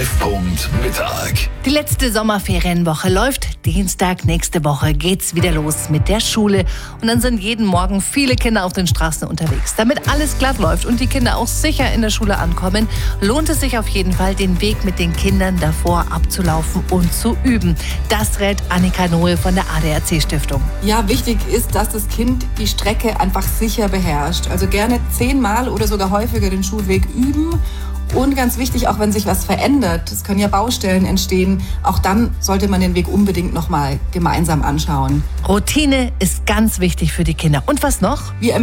Treffpunkt Mittag. Die letzte Sommerferienwoche läuft. Dienstag nächste Woche geht's wieder los mit der Schule. Und dann sind jeden Morgen viele Kinder auf den Straßen unterwegs. Damit alles glatt läuft und die Kinder auch sicher in der Schule ankommen, lohnt es sich auf jeden Fall, den Weg mit den Kindern davor abzulaufen und zu üben. Das rät Annika Nohe von der ADAC-Stiftung. Ja, wichtig ist, dass das Kind die Strecke einfach sicher beherrscht. Also gerne 10-mal oder sogar häufiger den Schulweg üben. Und ganz wichtig, auch wenn sich was verändert, es können ja Baustellen entstehen, auch dann sollte man den Weg unbedingt nochmal gemeinsam anschauen. Routine ist ganz wichtig für die Kinder. Und was noch? Wir